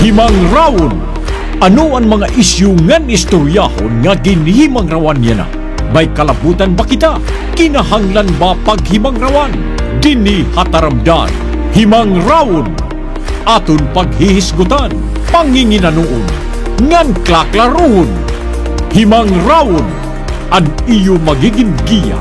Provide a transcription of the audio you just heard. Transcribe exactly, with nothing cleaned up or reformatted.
Himang rawon. Ano ang mga isyu ngan istoryahon nga ginhimang rawan niya na? May kalabutan ba kita? Kinahanglan ba paghimang rawan? Dini hataramdan. Himang rawon. Aton paghihisgutan. Panginginanoon. Ngan klaklaroon. Himang rawon. An iyo magiging giya